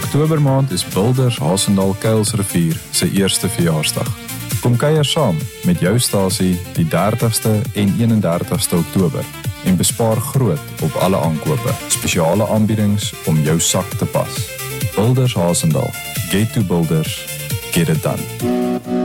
Oktobermaand is Builders Haasendal Kuilsrivier se eerste verjaarsdag. Kom kuier saam met jou stasie die 30ste en 31ste Oktober en bespaar groot op alle aankope. Spesiale aanbiedings om jou sak te pas. Builders Haasendal. Get to Builders. Get it done.